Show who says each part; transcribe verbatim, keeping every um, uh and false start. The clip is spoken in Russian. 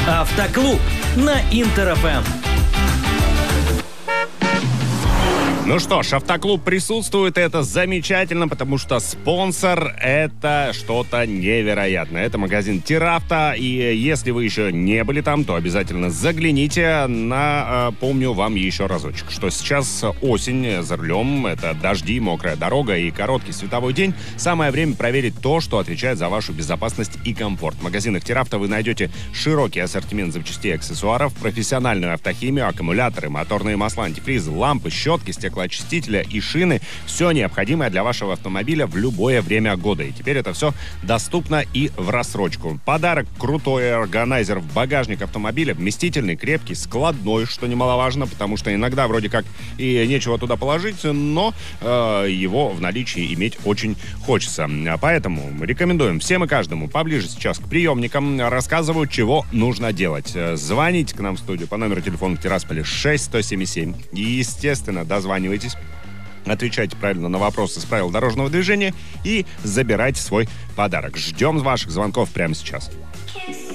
Speaker 1: Автоклуб на Интер эф эм.
Speaker 2: Ну что ж, Автоклуб присутствует, это замечательно, потому что спонсор — это что-то невероятное. Это магазин Тиравто, и если вы еще не были там, то обязательно загляните. Напомню вам еще разочек, что сейчас осень, за рулем, это дожди, мокрая дорога и короткий световой день. Самое время проверить то, что отвечает за вашу безопасность и комфорт. В магазинах Тиравто вы найдете широкий ассортимент запчастей и аксессуаров, профессиональную автохимию, аккумуляторы, моторные масла, антифризы, лампы, щетки, стеклоочистители, очистителя и шины. Все необходимое для вашего автомобиля в любое время года. И теперь это все доступно и в рассрочку. Подарок — крутой органайзер в багажник автомобиля. Вместительный, крепкий, складной, что немаловажно, потому что иногда вроде как и нечего туда положить, но э, его в наличии иметь очень хочется. Поэтому рекомендуем всем и каждому поближе сейчас к приемникам. Рассказываю, чего нужно делать. Звоните к нам в студию по номеру телефона в Тирасполе шесть сто семьдесят семь. И, естественно, дозванивайтесь. Отвечайте правильно на вопросы с правил дорожного движения и забирайте свой подарок. Ждем ваших звонков прямо сейчас.